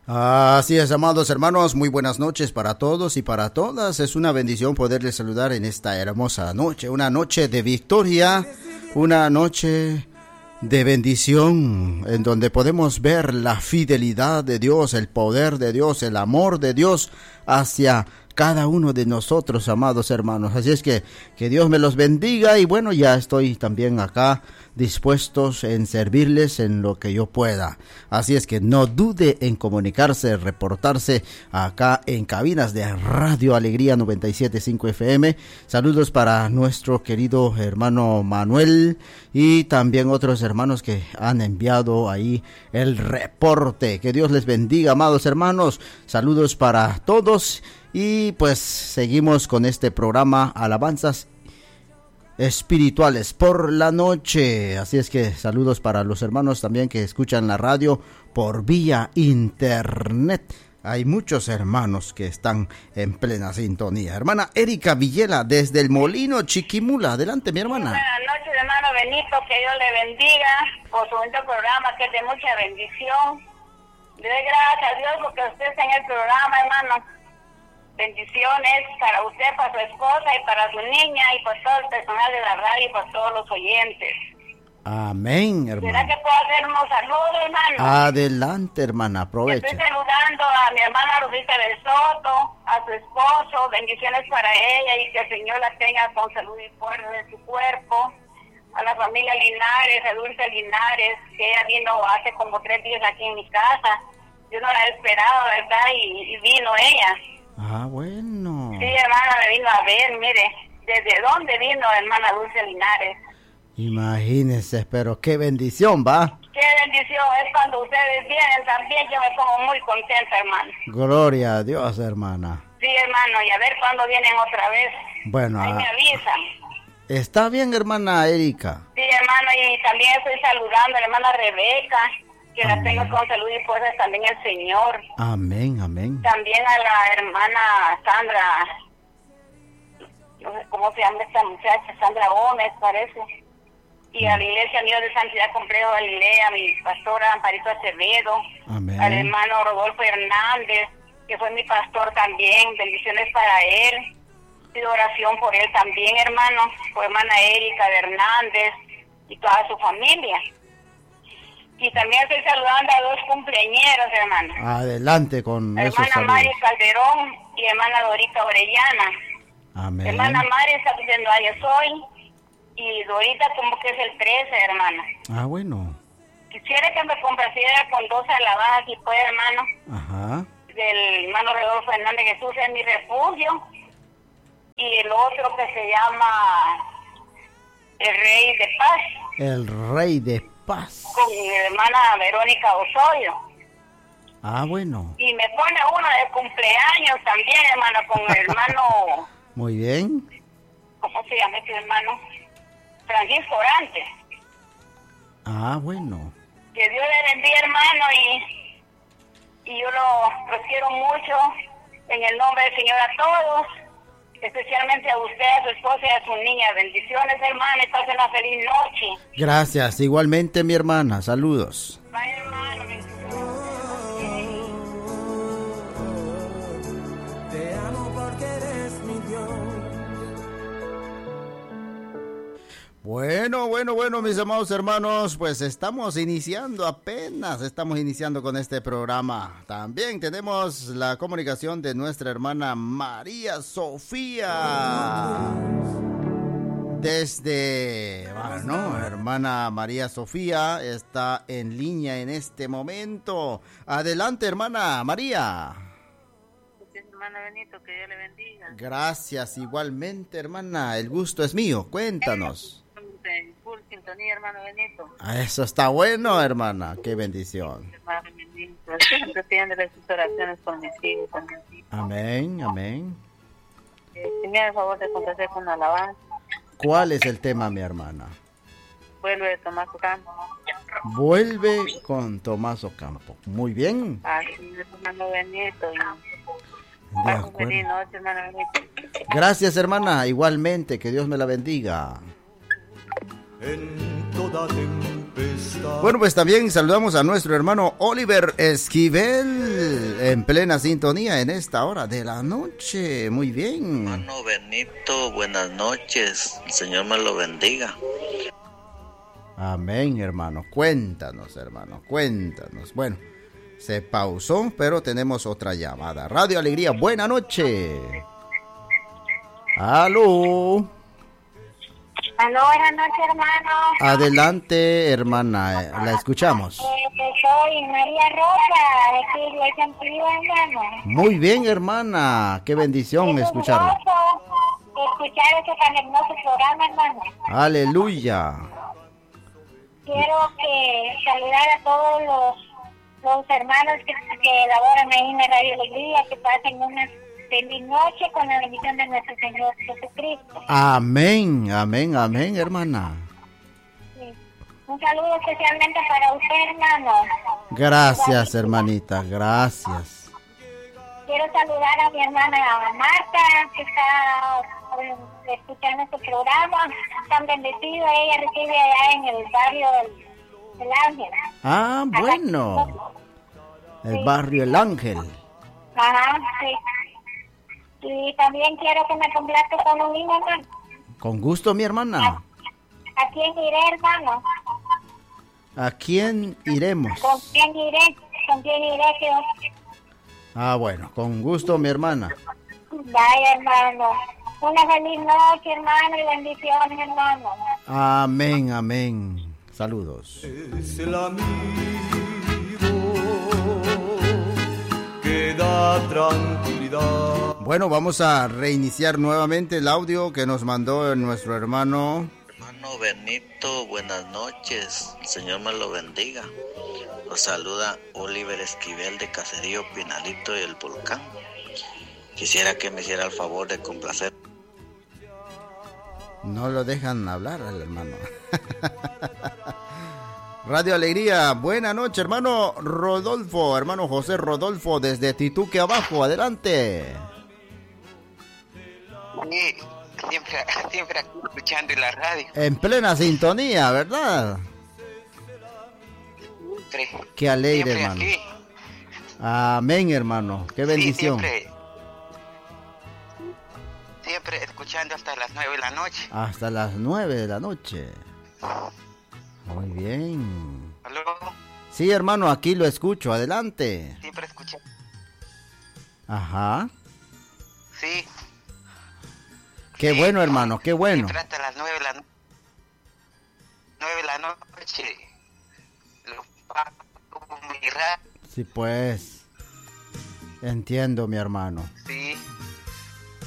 Así es, amados hermanos, muy buenas noches para todos y para todas. Es una bendición poderles saludar en esta hermosa noche, una noche de victoria, una noche de bendición, en donde podemos ver la fidelidad de Dios, el poder de Dios, el amor de Dios hacia cada uno de nosotros, amados hermanos. Así es que Dios me los bendiga y bueno, ya estoy también acá dispuestos en servirles en lo que yo pueda. Así es que no dude en comunicarse, reportarse acá en cabinas de Radio Alegría 97.5 FM. Saludos para nuestro querido hermano Manuel y también otros hermanos que han enviado ahí el reporte. Que Dios les bendiga, amados hermanos. Saludos para todos y pues seguimos con este programa Alabanzas Espirituales por la noche. Así es que saludos para los hermanos también que escuchan la radio por vía internet. Hay muchos hermanos que están en plena sintonía. Hermana Erika Villela desde el Molino Chiquimula. Adelante, mi hermana. Buenas noches, hermano Benito. Que Dios le bendiga por su bonito programa que es de mucha bendición. Le doy gracias a Dios porque usted está en el programa, hermano. Bendiciones para usted, para su esposa y para su niña y por todo el personal de la radio y por todos los oyentes. Amén, hermano. ¿Será que puedo hacer unos saludos, hermano? Adelante, hermana, aprovecha. Estoy saludando a mi hermana Rosita del Soto, a su esposo, bendiciones para ella y que el Señor la tenga con salud y fuerza de su cuerpo. A la familia Linares, a Dulce Linares, que ella vino hace como 3 días aquí en mi casa. Yo no la he esperado, ¿verdad? Y vino ella. Ah, bueno. Sí, hermana, me vino a ver, mire, ¿desde dónde vino hermana Dulce Linares? Imagínese, pero qué bendición, ¿va? Qué bendición, es cuando ustedes vienen también, yo me pongo muy contenta, hermano. Gloria a Dios, hermana. Sí, hermano, y a ver cuándo vienen otra vez. Bueno, ahí me avisan. Está bien, hermana Erika. Sí, hermano, y también estoy saludando a la hermana Rebeca, que la tengo con salud y fuerza también el Señor. Amén, amén. También a la hermana Sandra, no sé cómo se llama esta muchacha, Sandra Gómez parece, y a la Iglesia Unión de Santidad Complejo Galilea, a mi pastora Amparito Acevedo, amén. Al hermano Rodolfo Hernández, que fue mi pastor también, bendiciones para él, pido oración por él también, hermano, por hermana Erika de Hernández y toda su familia. Y también estoy saludando a 2 cumpleañeros, hermano. Adelante con esos hermana saludos. Mari Calderón y hermana Dorita Orellana. Amén. Hermana Mari está cumpliendo años hoy y Dorita como que es el 13, hermana. Ah, bueno. Quisiera que me complaciera con 2 alabanzas, si puede, hermano. Ajá. Del hermano Rodolfo Hernández, Jesús es mi refugio. Y el otro que se llama El Rey de Paz. El Rey de Paz. Con mi hermana Verónica Osorio. Ah, bueno. Y me pone uno de cumpleaños también, hermano, con el hermano... Muy bien. ¿Cómo se llama ese hermano? Francisco Orante. Ah, bueno. Que Dios le bendiga, hermano, y yo los quiero mucho en el nombre del Señor a todos, especialmente a usted, a su esposa y a su niña. Bendiciones, hermano, y pasen una feliz noche. Gracias, igualmente mi hermana, saludos. Bye, hermano. Te amo porque eres mi Dios. Bueno, mis amados hermanos, pues estamos apenas estamos iniciando con este programa. También tenemos la comunicación de nuestra hermana María Sofía. Hermana María Sofía está en línea en este momento. Adelante, hermana María. Hermano Benito, que Dios le bendiga. Gracias, igualmente, hermana. El gusto es mío. Cuéntanos. En full sintonía, hermano Benito. Eso está bueno, hermana. Qué bendición. Hermano Benito, siempre pidiéndole sus oraciones por mis hijos también. Amén, amén. Si me hace el favor de complacer con una alabanza. ¿Cuál es el tema, mi hermana? Vuelve de Tomás Ocampo. Vuelve con Tomás Ocampo. Muy bien. Así es, hermano Benito. De acuerdo. Feliz noche, hermano Benito. Gracias, hermana. Igualmente, que Dios me la bendiga. En toda tempestad Bueno, pues también saludamos a nuestro hermano Oliver Esquivel en plena sintonía en esta hora de la noche. Muy bien. Hermano Benito, buenas noches. El Señor me lo bendiga. Amén, hermano. Cuéntanos, hermano, cuéntanos. Bueno, se pausó, pero tenemos otra llamada. Radio Alegría, buena noche. Aló. Aló, buenas noches, hermano. Adelante, hermana, la escuchamos. Soy María Rosa, de aquí, Iglesia Antigua, hermano. Muy bien, hermana, qué bendición escucharla. Escuchar ese tan hermoso programa, hermano. Aleluya. Quiero que saludar a todos los hermanos que laboran ahí en la Radio Alegría, que pasen una feliz noche con la bendición de nuestro Señor Jesucristo. Amén, amén, amén, hermana. Sí. Un saludo especialmente para usted, hermano. Gracias, hermanita, gracias. Quiero saludar a mi hermana Marta, que está escuchando este programa. Tan bendecida, ella recibe allá en el barrio del Ángel. Ah, bueno. El barrio El Ángel. Ajá, sí. Y también quiero que me complazca con un niño, hermano. Con gusto, mi hermana. ¿A quién iré, hermano? ¿A quién iremos? ¿Con quién iré? ¿Con quién iré? Ah, bueno, con gusto, mi hermana. Vaya, hermano. Una feliz noche, hermano, y bendiciones, hermano. Amén, amén. Saludos. Es el amigo que da tranquilidad. Bueno, vamos a reiniciar nuevamente el audio que nos mandó nuestro hermano. Hermano Benito, buenas noches. El Señor me lo bendiga. Los saluda Oliver Esquivel de Caserío Pinalito y el Volcán. Quisiera que me hiciera el favor de complacer. No lo dejan hablar al hermano. Radio Alegría, buena noche, hermano Rodolfo, hermano José Rodolfo, desde Tituque abajo, adelante. Sí, siempre escuchando en la radio. En plena sintonía, ¿verdad? Siempre, Qué alegre, siempre hermano. aquí. Amén, hermano, qué bendición. Sí, siempre escuchando hasta las 9 de la noche. Hasta las 9 de la noche. Muy bien. ¿Aló? Sí, hermano, aquí lo escucho, adelante. Siempre escuchando. Ajá. Sí. Qué Sí. bueno, hermano, qué bueno. Siempre hasta las 9 de la noche. Lo pago muy rápido. Sí, pues. Entiendo, mi hermano. Sí.